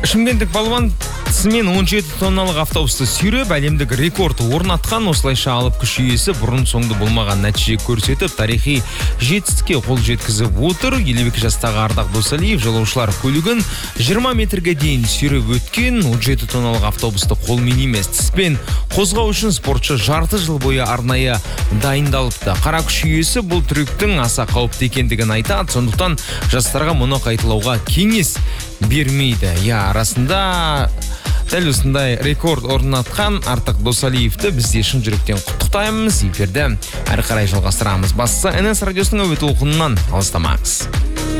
Шымкенттік балуан тісімен 17 тонналық автобусты сүйреп, әлемдік рекорд орнатқан. Осылайша алып күш иесі бұрын соңды болмаған нәтиже көрсетіп, тарихи жетістікке қол жеткізіп отыр. 52 жастағы Ардақ Досалиев жолаушылар көлігін 20 метрге дейін сүйреп өткен. 17 тонналық автобусты қолмен емес, тіспен қозғау үшін спортшы жарты жыл бойы арнайы дайындалыпты. Қара күш иесі бұл трюктің аса қауіпті екендігін айтады, сондықтан жастарға мұны қайталауға кеңес бермейді. Арасында дәл осындай рекорд орнатқан Ардақ Досалиевті бізде шын жүректен құттықтаймыз. Эфирді әрі қарай жалғастырамыз. Бастысы НС радиосының әуе толқынынан алыстамаңыз.